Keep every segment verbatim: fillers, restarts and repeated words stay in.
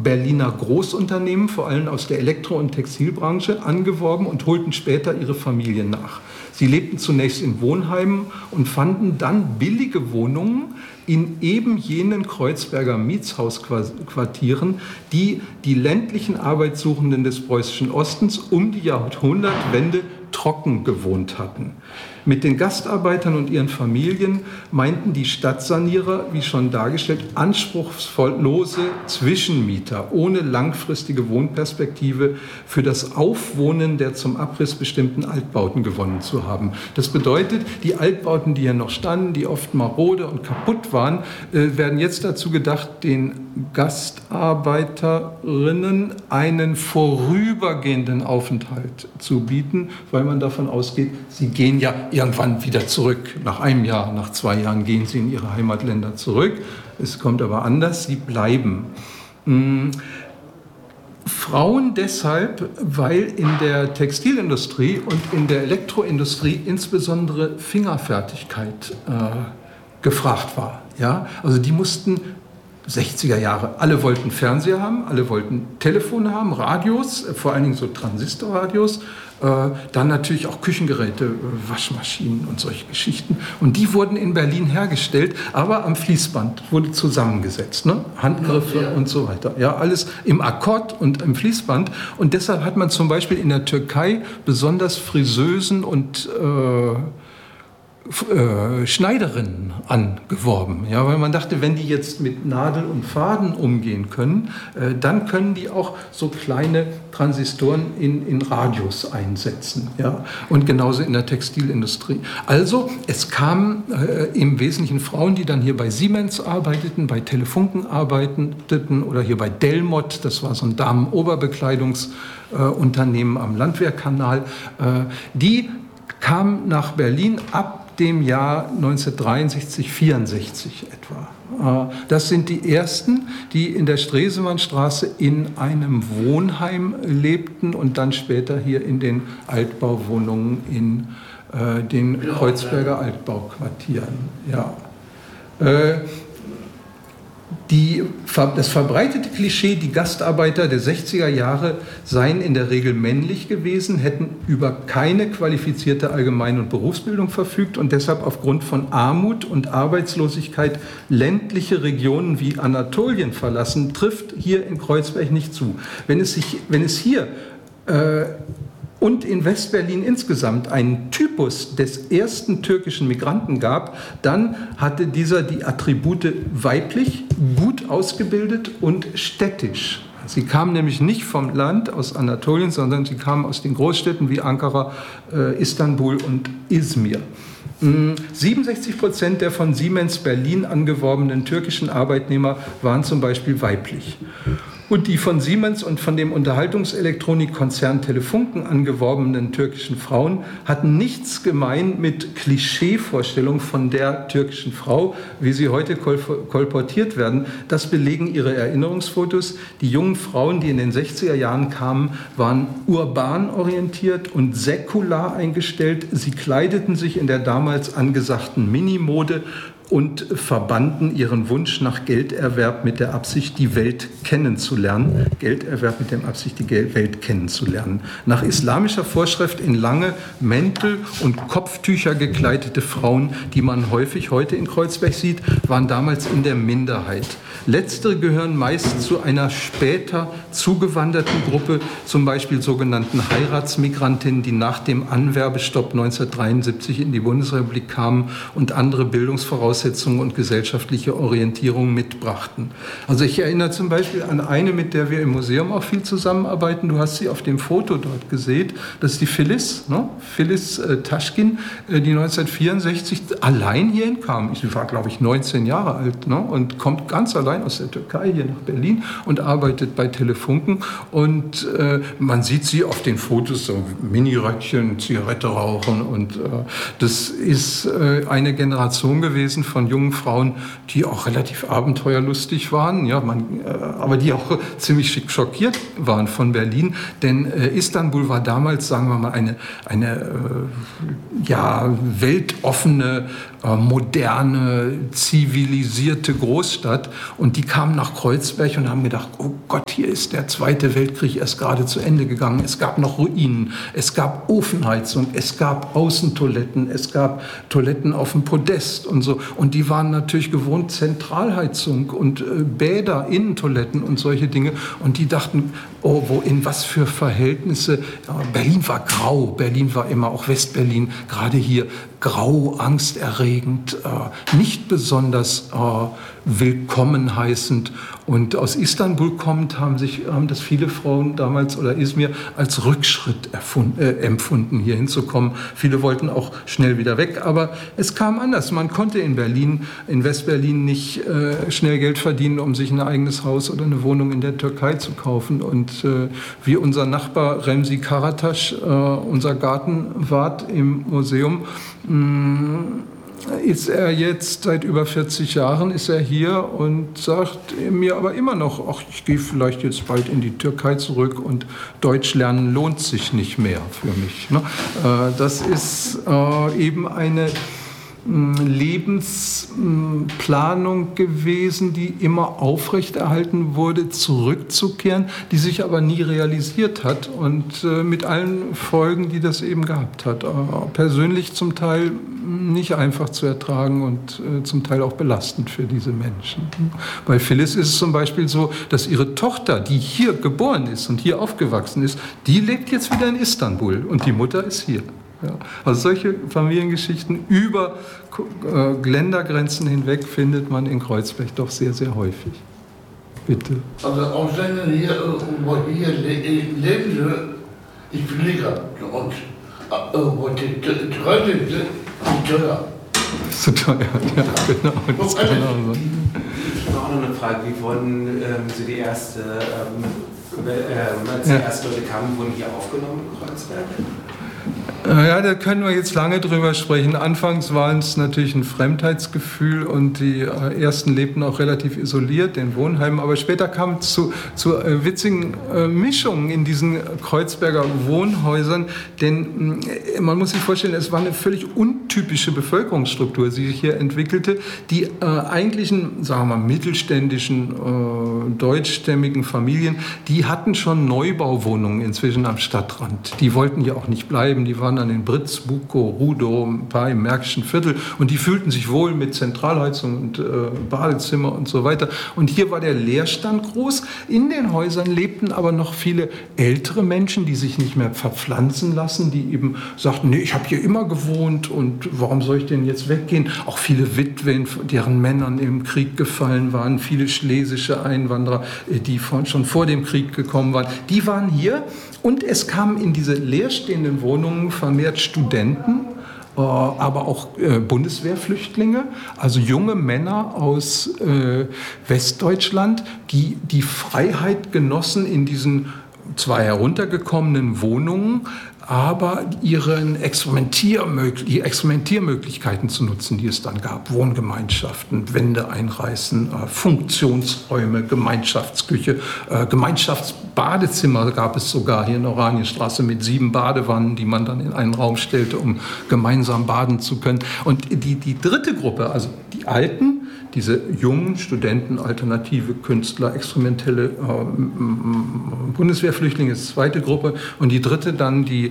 Berliner Großunternehmen, vor allem aus der Elektro- und Textilbranche, angeworben und holten später ihre Familien nach. Sie lebten zunächst in Wohnheimen und fanden dann billige Wohnungen in eben jenen Kreuzberger Mietshausquartieren, die die ländlichen Arbeitssuchenden des preußischen Ostens um die Jahrhundertwende trocken gewohnt hatten. Mit den Gastarbeitern und ihren Familien meinten die Stadtsanierer, wie schon dargestellt, anspruchslose Zwischenmieter ohne langfristige Wohnperspektive für das Aufwohnen der zum Abriss bestimmten Altbauten gewonnen zu haben. Das bedeutet, die Altbauten, die hier noch standen, die oft marode und kaputt waren, werden jetzt dazu gedacht, den Gastarbeiterinnen einen vorübergehenden Aufenthalt zu bieten, weil man davon ausgeht, sie gehen ja irgendwann wieder zurück. Nach einem Jahr, nach zwei Jahren gehen sie in ihre Heimatländer zurück. Es kommt aber anders, sie bleiben. Hm. Frauen deshalb, weil in der Textilindustrie und in der Elektroindustrie insbesondere Fingerfertigkeit äh, gefragt war. Ja? Also die mussten sechziger Jahre, alle wollten Fernseher haben, alle wollten Telefone haben, Radios, vor allen Dingen so Transistorradios, äh, dann natürlich auch Küchengeräte, Waschmaschinen und solche Geschichten. Und die wurden in Berlin hergestellt, aber am Fließband, wurde zusammengesetzt, ne? Handgriffe ja. und so weiter. Ja, alles im Akkord und im Fließband. Und deshalb hat man zum Beispiel in der Türkei besonders Friseusen und äh, Schneiderinnen angeworben, ja, weil man dachte, wenn die jetzt mit Nadel und Faden umgehen können, äh, dann können die auch so kleine Transistoren in, in Radios einsetzen, ja, und genauso in der Textilindustrie. Also es kamen äh, im Wesentlichen Frauen, die dann hier bei Siemens arbeiteten, bei Telefunken arbeiteten oder hier bei Delmot, das war so ein Damenoberbekleidungsunternehmen äh, am Landwehrkanal, äh, die kamen nach Berlin ab dem Jahr neunzehnhundertdreiundsechzig, vierundsechzig etwa. Das sind die ersten, die in der Stresemannstraße in einem Wohnheim lebten und dann später hier in den Altbauwohnungen in äh, den Kreuzberger Altbauquartieren. Ja. Äh, Die, das verbreitete Klischee, die Gastarbeiter der sechziger Jahre seien in der Regel männlich gewesen, hätten über keine qualifizierte Allgemein- und Berufsbildung verfügt und deshalb aufgrund von Armut und Arbeitslosigkeit ländliche Regionen wie Anatolien verlassen, trifft hier in Kreuzberg nicht zu. Wenn es, sich, wenn es hier äh, und in Westberlin insgesamt einen Typus des ersten türkischen Migranten gab, dann hatte dieser die Attribute weiblich, gut ausgebildet und städtisch. Sie kamen nämlich nicht vom Land aus Anatolien, sondern sie kamen aus den Großstädten wie Ankara, äh, Istanbul und Izmir. siebenundsechzig Prozent der von Siemens Berlin angeworbenen türkischen Arbeitnehmer waren zum Beispiel weiblich. Und die von Siemens und von dem Unterhaltungselektronikkonzern Telefunken angeworbenen türkischen Frauen hatten nichts gemein mit Klischeevorstellungen von der türkischen Frau, wie sie heute kolportiert werden. Das belegen ihre Erinnerungsfotos. Die jungen Frauen, die in den sechziger Jahren kamen, waren urban orientiert und säkular eingestellt. Sie kleideten sich in der damals angesagten Minimode und verbanden ihren Wunsch nach Gelderwerb mit der Absicht, die Welt kennenzulernen. Gelderwerb mit der Absicht, die Welt kennenzulernen. Nach islamischer Vorschrift in lange Mäntel und Kopftücher gekleidete Frauen, die man häufig heute in Kreuzberg sieht, waren damals in der Minderheit. Letztere gehören meist zu einer später zugewanderten Gruppe, zum Beispiel sogenannten Heiratsmigrantinnen, die nach dem Anwerbestopp neunzehnhundertdreiundsiebzig in die Bundesrepublik kamen und andere Bildungsvoraussetzungen und gesellschaftliche Orientierung mitbrachten. Also ich erinnere zum Beispiel an eine, mit der wir im Museum auch viel zusammenarbeiten. Du hast sie auf dem Foto dort gesehen. Das ist die Phyllis, ne? Phyllis äh, Taschkin, äh, die neunzehnhundertvierundsechzig allein hierhin kam. Sie war, glaube ich, neunzehn Jahre alt, ne? Und kommt ganz allein aus der Türkei hier nach Berlin und arbeitet bei Telefunken. Und äh, man sieht sie auf den Fotos so Miniröckchen, Zigarette rauchen. Und äh, das ist äh, eine Generation gewesen von jungen Frauen, die auch relativ abenteuerlustig waren, ja, man, äh, aber die auch ziemlich schick schockiert waren von Berlin. Denn äh, Istanbul war damals, sagen wir mal, eine, eine äh, ja, weltoffene, äh, moderne, zivilisierte Großstadt. Und die kamen nach Kreuzberg und haben gedacht, oh Gott, hier ist der Zweite Weltkrieg erst gerade zu Ende gegangen. Es gab noch Ruinen, es gab Ofenheizung, es gab Außentoiletten, es gab Toiletten auf dem Podest und so. Und die waren natürlich gewohnt Zentralheizung und äh, Bäder, Innentoiletten und solche Dinge. Und die dachten, oh, wo, in was für Verhältnisse. Ja, Berlin war grau, Berlin war immer, auch Westberlin, gerade hier grau, angsterregend, äh, nicht besonders äh, willkommen heißend. Und aus Istanbul kommend haben, sich, haben das viele Frauen damals oder Izmir als Rückschritt erfunden, äh, empfunden, hier hinzukommen. Viele wollten auch schnell wieder weg, aber es kam anders. Man konnte in Berlin, in Westberlin nicht äh, schnell Geld verdienen, um sich ein eigenes Haus oder eine Wohnung in der Türkei zu kaufen. Und äh, wie unser Nachbar Remzi Karataş, äh, unser Gartenwart im Museum, mh, ist er jetzt seit über vierzig Jahren ist er hier und sagt mir aber immer noch, ach, ich gehe vielleicht jetzt bald in die Türkei zurück und Deutsch lernen lohnt sich nicht mehr für mich. Ne? Das ist eben eine Lebensplanung gewesen, die immer aufrechterhalten wurde, zurückzukehren, die sich aber nie realisiert hat und äh, mit allen Folgen, die das eben gehabt hat. Äh, persönlich zum Teil nicht einfach zu ertragen und äh, zum Teil auch belastend für diese Menschen. Bei Phyllis ist es zum Beispiel so, dass ihre Tochter, die hier geboren ist und hier aufgewachsen ist, die lebt jetzt wieder in Istanbul und die Mutter ist hier. Ja, also solche Familiengeschichten über äh, Ländergrenzen hinweg findet man in Kreuzberg doch sehr, sehr häufig. Bitte. Also Ausländer hier, wo hier leben, ich fliege und wo die teuer sind, die teuer. So teuer, ja, genau. Das kann auch sein. Ich habe auch noch eine Frage. Wie wurden ähm, Sie die erste, ähm, äh, als die ja. ersten Leute kamen, wurden hier aufgenommen in Kreuzberg? Ja, da können wir jetzt lange drüber sprechen. Anfangs war es natürlich ein Fremdheitsgefühl und die Ersten lebten auch relativ isoliert in Wohnheimen. Aber später kam es zu, zu äh, witzigen äh, Mischungen in diesen Kreuzberger Wohnhäusern. Denn äh, man muss sich vorstellen, es war eine völlig untypische Bevölkerungsstruktur, die sich hier entwickelte. Die äh, eigentlichen, sagen wir mal, mittelständischen, äh, deutschstämmigen Familien, die hatten schon Neubauwohnungen inzwischen am Stadtrand. Die wollten hier auch nicht bleiben. Die waren dann in Britz, Bukow, Rudow, ein paar im Märkischen Viertel und die fühlten sich wohl mit Zentralheizung und äh, Badezimmer und so weiter. Und hier war der Leerstand groß. In den Häusern lebten aber noch viele ältere Menschen, die sich nicht mehr verpflanzen lassen, die eben sagten, nee, ich habe hier immer gewohnt und warum soll ich denn jetzt weggehen? Auch viele Witwen, deren Männern im Krieg gefallen waren, viele schlesische Einwanderer, die von, schon vor dem Krieg gekommen waren, die waren hier. Und es kamen in diese leerstehenden Wohnungen vermehrt Studenten, äh, aber auch äh, Bundeswehrflüchtlinge, also junge Männer aus äh, Westdeutschland, die die Freiheit genossen in diesen zwar heruntergekommenen Wohnungen, aber ihren Experimentiermöglich- die Experimentiermöglichkeiten zu nutzen, die es dann gab. Wohngemeinschaften, Wände einreißen, äh, Funktionsräume, Gemeinschaftsküche, äh, Gemeinschaftsbadezimmer gab es sogar hier in der Oranienstraße mit sieben Badewannen, die man dann in einen Raum stellte, um gemeinsam baden zu können. Und die, die dritte Gruppe, also die Alten, diese jungen Studenten, alternative Künstler, experimentelle äh, Bundeswehrflüchtlinge ist die zweite Gruppe und die dritte dann die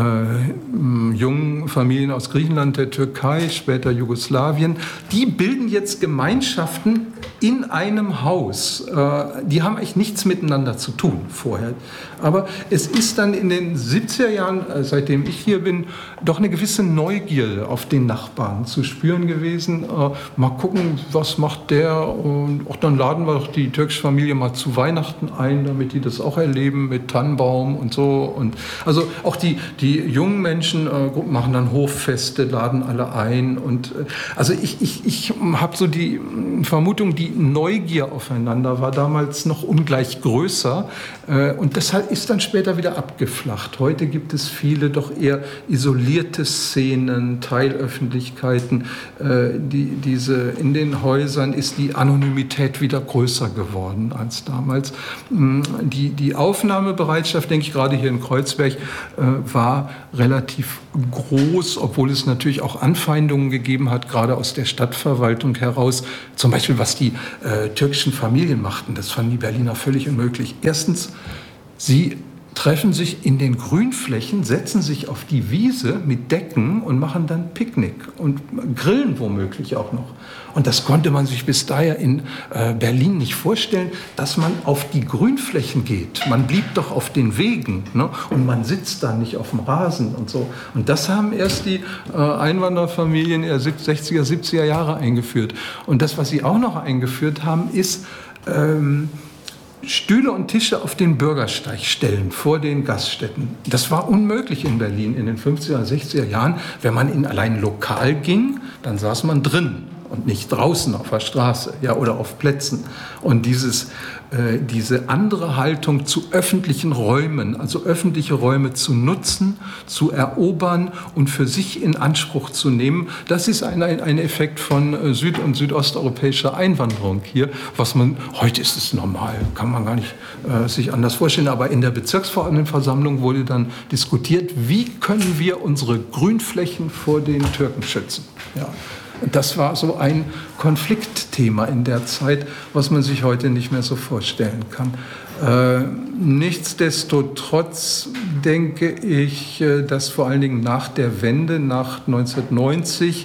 äh, jungen Familien aus Griechenland, der Türkei, später Jugoslawien. Die bilden jetzt Gemeinschaften in einem Haus. Äh, die haben eigentlich nichts miteinander zu tun vorher. Aber es ist dann in den siebziger Jahren, äh, seitdem ich hier bin, doch eine gewisse Neugierde auf den Nachbarn zu spüren gewesen. Äh, mal gucken, was macht der? Und auch dann laden wir doch die türkische Familie mal zu Weihnachten ein, damit die das auch erleben mit Tannenbaum und so. Und also auch die, die jungen Menschen äh, machen dann Hoffeste, laden alle ein. Und äh, also ich, ich, ich habe so die Vermutung, die Neugier aufeinander war damals noch ungleich größer. Äh, und deshalb ist dann später wieder abgeflacht. Heute gibt es viele doch eher isolierte Szenen, Teilöffentlichkeiten. Äh, die, diese, in den Häusern ist die Anonymität wieder größer geworden als damals. Die, die Aufnahmebereitschaft, denke ich, gerade hier in Kreuzberg, äh, war relativ groß, obwohl es natürlich auch Anfeindungen gegeben hat, gerade aus der Stadtverwaltung heraus. Zum Beispiel, was die äh, türkischen Familien machten, das fanden die Berliner völlig unmöglich. Erstens, sie treffen sich in den Grünflächen, setzen sich auf die Wiese mit Decken und machen dann Picknick und grillen womöglich auch noch. Und das konnte man sich bis daher in äh, Berlin nicht vorstellen, dass man auf die Grünflächen geht. Man blieb doch auf den Wegen, ne? Und man sitzt da nicht auf dem Rasen und so. Und das haben erst die äh, Einwanderfamilien der sechziger, siebziger Jahre eingeführt. Und das, was sie auch noch eingeführt haben, ist ähm, Stühle und Tische auf den Bürgersteig stellen vor den Gaststätten. Das war unmöglich in Berlin in den fünfziger, sechziger Jahren. Wenn man in allein Lokal ging, dann saß man drin und nicht draußen auf der Straße, ja, oder auf Plätzen. Und dieses, äh, diese andere Haltung zu öffentlichen Räumen, also öffentliche Räume zu nutzen, zu erobern und für sich in Anspruch zu nehmen, das ist ein, ein, ein Effekt von äh, süd- und südosteuropäischer Einwanderung hier. Was man, heute ist es normal, kann man gar nicht äh, sich anders vorstellen, aber in der Bezirksverordnetenversammlung wurde dann diskutiert, wie können wir unsere Grünflächen vor den Türken schützen. Ja. Das war so ein Konfliktthema in der Zeit, was man sich heute nicht mehr so vorstellen kann. Äh, nichtsdestotrotz denke ich, dass vor allen Dingen nach der Wende, nach neunzehnhundertneunzig,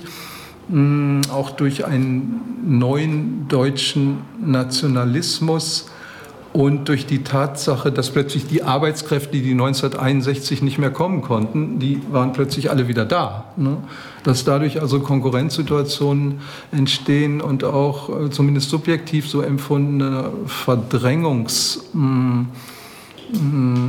mh, auch durch einen neuen deutschen Nationalismus und durch die Tatsache, dass plötzlich die Arbeitskräfte, die neunzehnhunderteinundsechzig nicht mehr kommen konnten, die waren plötzlich alle wieder da. Ne? Dass dadurch also Konkurrenzsituationen entstehen und auch äh, zumindest subjektiv so empfundene Verdrängungs, mh, mh,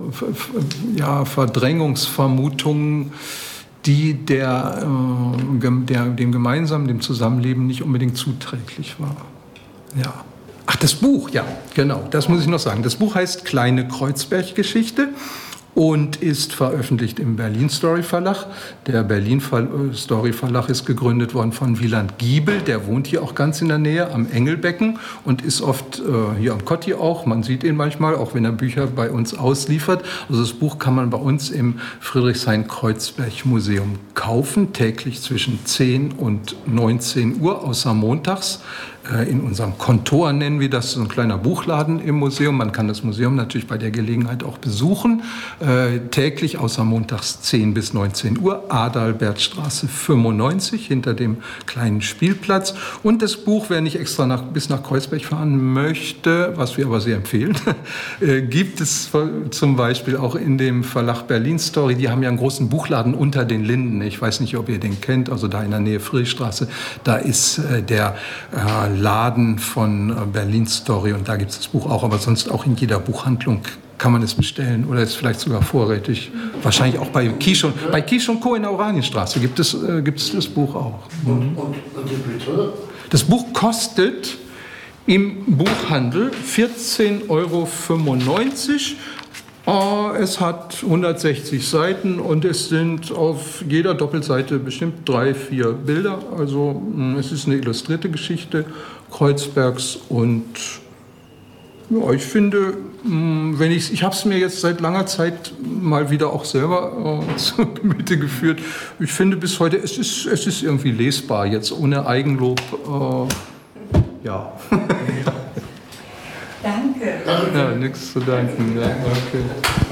ja, Verdrängungsvermutungen, die der, äh, der, dem gemeinsamen, dem Zusammenleben nicht unbedingt zuträglich war. Ja. Ach, das Buch, ja, genau, das muss ich noch sagen. Das Buch heißt Kleine Kreuzberg-Geschichte und ist veröffentlicht im Berlin Story Verlag. Der Berlin Story Verlag ist gegründet worden von Wieland Giebel, der wohnt hier auch ganz in der Nähe am Engelbecken und ist oft äh, hier am Kotti auch. Man sieht ihn manchmal, auch wenn er Bücher bei uns ausliefert. Also das Buch kann man bei uns im Friedrichshain-Kreuzberg-Museum kaufen, täglich zwischen zehn und neunzehn Uhr, außer montags. In unserem Kontor nennen wir das, so ein kleiner Buchladen im Museum. Man kann das Museum natürlich bei der Gelegenheit auch besuchen. Äh, täglich außer montags zehn bis neunzehn Uhr, Adalbertstraße fünfundneunzig, hinter dem kleinen Spielplatz. Und das Buch, wer nicht extra nach, bis nach Kreuzberg fahren möchte, was wir aber sehr empfehlen, äh, gibt es zum Beispiel auch in dem Verlag Berlin Story. Die haben ja einen großen Buchladen unter den Linden. Ich weiß nicht, ob ihr den kennt, also da in der Nähe Friedrichstraße. Da ist äh, der äh, Laden von Berlin Story und da gibt es das Buch auch, aber sonst auch in jeder Buchhandlung kann man es bestellen oder ist vielleicht sogar vorrätig. Wahrscheinlich auch bei Kisch und, bei Kisch und Co. in der Oranienstraße gibt es, äh, gibt es das Buch auch. Mhm. Und, und, und die Bitte? Das Buch kostet im Buchhandel vierzehn Euro fünfundneunzig. Es hat hundertsechzig Seiten und es sind auf jeder Doppelseite bestimmt drei, vier Bilder. Also es ist eine illustrierte Geschichte Kreuzbergs und ja, ich finde, wenn ich, ich habe es mir jetzt seit langer Zeit mal wieder auch selber äh, zu Gemüte geführt. Ich finde bis heute, es ist, es ist irgendwie lesbar, jetzt ohne Eigenlob. Äh, ja. Danke. Ja, nichts zu danken. Ja, okay.